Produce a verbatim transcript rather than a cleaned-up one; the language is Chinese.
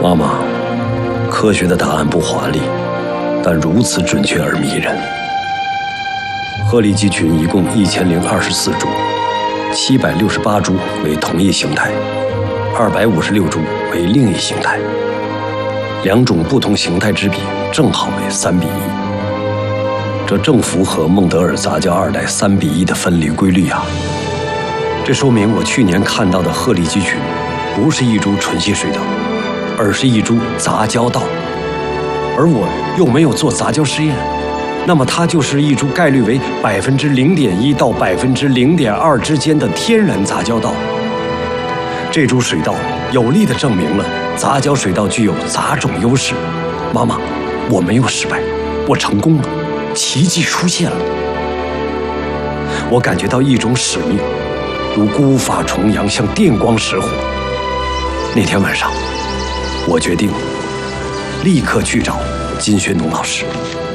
妈妈，科学的答案不华丽，但如此准确而迷人。鹤立鸡群一共一千零二十四株，七百六十八株为同一形态，二百五十六株为另一形态，两种不同形态之比正好为三比一。这正符合孟德尔杂交二代三比一的分离规律啊！这说明我去年看到的鹤立鸡群不是一株纯系水稻，而是一株杂交稻，而我又没有做杂交试验，那么它就是一株概率为百分之零点一到百分之零点二之间的天然杂交稻。这株水稻有力地证明了杂交水稻具有杂种优势。妈妈，我没有失败，我成功了，奇迹出现了。我感觉到一种使命，如孤发重阳，像电光石火。那天晚上，我决定立刻去找金学农老师。